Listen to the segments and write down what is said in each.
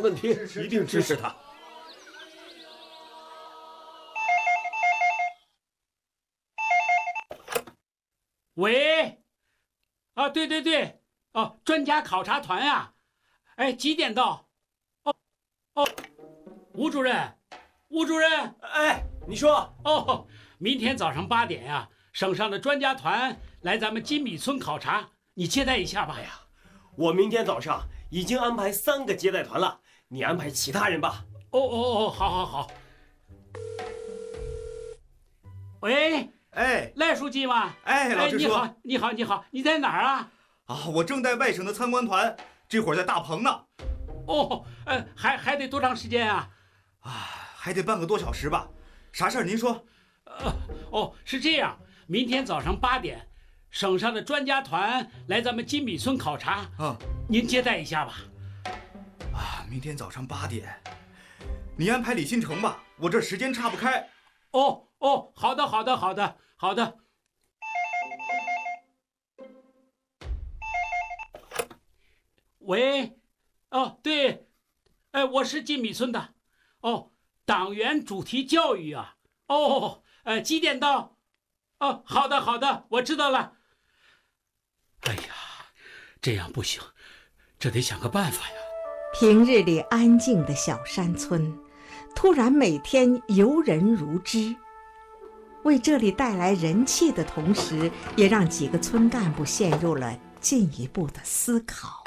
问题，一定支持他。 喂，啊，对，哦，专家考察团呀，哎，几点到？哦，吴主任， 哎，你说， 哦，明天早上8点呀，省上的专家团来咱们金米村考察，你接待一下吧。 哎呀，我明天早上已经安排3个接待团了，你安排其他人吧。 哦，好。喂， 哎， 赖书记吗？ 哎，老支书， 你好，你在哪儿啊？ 啊，我正带外省的参观团，这会儿在大棚呢。 哦，还得多长时间啊？ 啊，还得半个多小时吧。啥事儿您说？ 是这样，明天早上8点，省上的专家团来咱们金米村考察，您接待一下吧。 啊，明天早上8点，你安排李新成吧，我这时间岔不开。 好的。喂，对，我是金米村的，党员主题教育啊，几点到？好的，我知道了。哎呀，这样不行，这得想个办法呀。 平日里安静的小山村，突然每天游人如织，为这里带来人气的同时，也让几个村干部陷入了进一步的思考。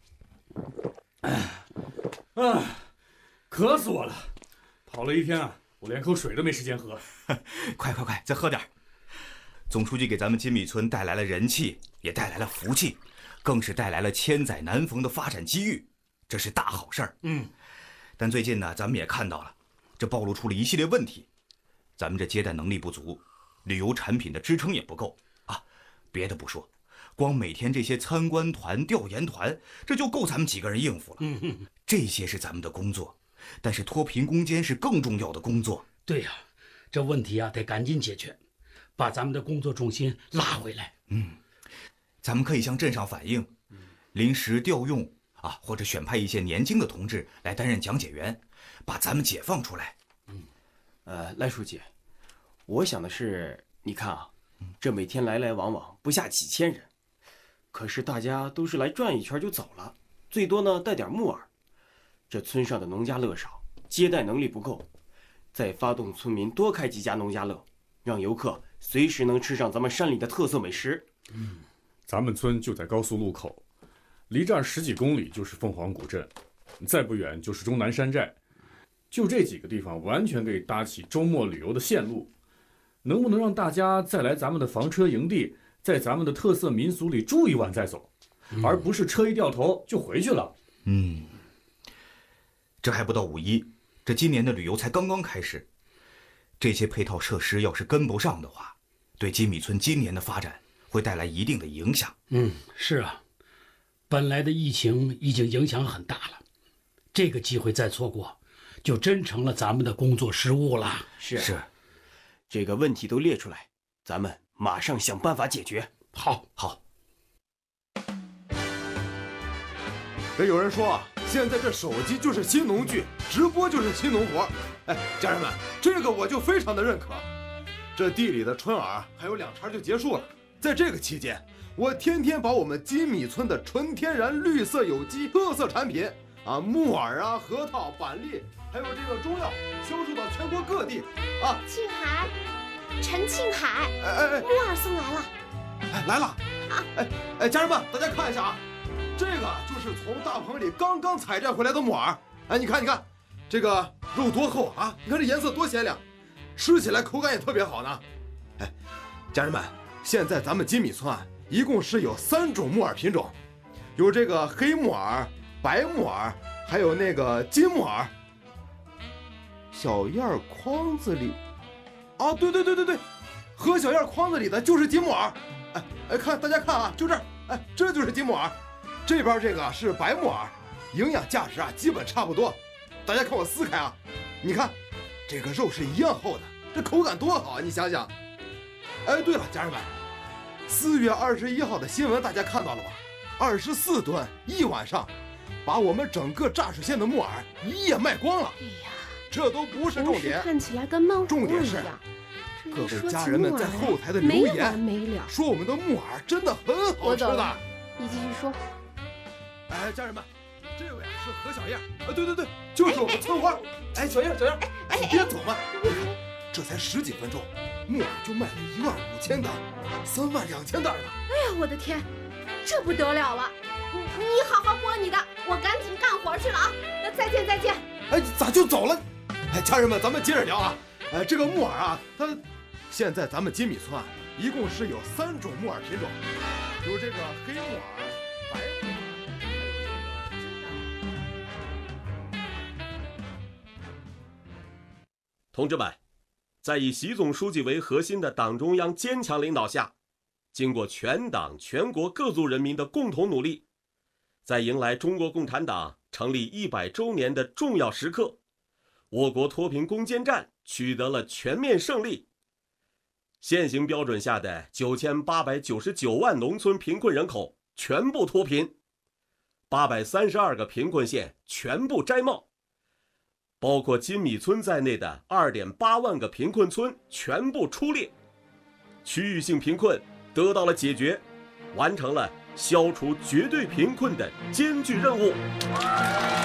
渴死我了！跑了一天啊，我连口水都没时间喝。 快，再喝点。总书记给咱们金米村带来了人气，也带来了福气，更是带来了千载难逢的发展机遇，这是大好事儿。但最近呢，咱们也看到了，这暴露出了一系列问题。咱们这接待能力不足，旅游产品的支撑也不够啊。别的不说，光每天这些参观团、调研团，这就够咱们几个人应付了。这些是咱们的工作，但是脱贫攻坚是更重要的工作。 对呀，这问题啊得赶紧解决，把咱们的工作重心拉回来。 咱们可以向镇上反映，临时调用啊，或者选派一些年轻的同志来担任讲解员，把咱们解放出来。 赖书记，我想的是，你看啊，这每天来来往往不下几千人，可是大家都是来转一圈就走了，最多呢带点木耳。这村上的农家乐少，接待能力不够，再发动村民多开几家农家乐，让游客随时能吃上咱们山里的特色美食。 咱们村就在高速路口，离这儿10几公里就是凤凰古镇，再不远就是终南山寨，就这几个地方完全可以搭起周末旅游的线路。能不能让大家再来咱们的房车营地，在咱们的特色民俗里住1晚再走，而不是车一掉头就回去了？ 这还不到5·1，这今年的旅游才刚刚开始，这些配套设施要是跟不上的话，对金米村今年的发展会带来一定的影响。 是啊，本来的疫情已经影响很大了，这个机会再错过，就真成了咱们的工作失误了。 是，这个问题都列出来，咱们马上想办法解决。 好。 这有人说啊，现在这手机就是新农具，直播就是新农活。家人们，这个我就非常的认可。这地里的春饵还有2茬就结束了，在这个期间，我天天把我们金米村的纯天然绿色有机特色产品啊，木耳啊、核桃、板栗，还有这个中药销售到全国各地啊。 庆海，陈庆海，木耳送来了。 来了啊！家人们，大家看一下啊，这个就是从大棚里刚刚采摘回来的木耳。你看，这个肉多厚啊！你看这颜色多鲜亮，吃起来口感也特别好呢。家人们，现在咱们金米村啊，一共是有3种木耳品种，有这个黑木耳、白木耳，还有那个金木耳。小燕筐子里，对，和小燕筐子里的就是金木耳。看大家看啊，就这儿，这就是金木耳。这边这个是白木耳，营养价值啊基本差不多。大家看我撕开啊，你看这个肉是一样厚的，这口感多好啊！你想想。对了，家人们，4月21号的新闻大家看到了吧？24吨1晚上， 把我们整个乍水县的木耳一夜卖光了。 哎呀， 这都不是重点， 看起来跟慢活重点是各位家人们在后台的留没完言， 没了， 说我们的木耳真的很好吃的。 你继续说。 哎，家人们，这位啊是何小燕，对，就是我们村花。哎，小燕，你别走嘛，这才10几分钟，木耳就卖了15000担，32000袋呢。 哎呀，我的天，这不得了了！你好好播你的，我赶紧干活去了啊！再见。 哎，咋就走了？哎，家人们，咱们接着聊啊。哎，这个木耳啊，它现在咱们金米村啊，一共是有3种木耳品种，有这个黑木耳、白木耳，还有这个金耳。 同志们，在以习总书记为核心的党中央坚强领导下，经过全党全国各族人民的共同努力，在迎来中国共产党成立100周年的重要时刻，我国脱贫攻坚战取得了全面胜利。现行标准下的9899万农村贫困人口全部脱贫，832个贫困县全部摘帽，包括金米村在内的2.8万个贫困村全部出列，区域性贫困得到了解决，完成了消除绝对贫困的艰巨任务。